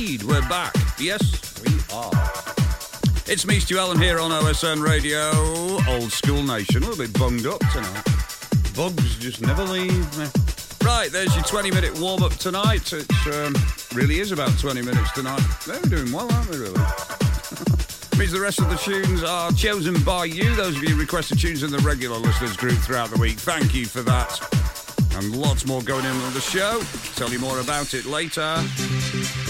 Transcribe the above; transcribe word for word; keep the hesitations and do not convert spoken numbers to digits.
We're back. Yes, we are. It's me, Stu Allen, here on O S N Radio, Old School Nation. A little bit bunged up tonight. Bugs just never leave me. Right, there's your twenty-minute warm-up tonight. It um, really is about twenty minutes tonight. They're doing well, aren't they, really? Means the rest of the tunes are chosen by you. Those of you who requested tunes in the regular listeners group throughout the week, thank you for that. And lots more going in on the show. Tell you more about it later.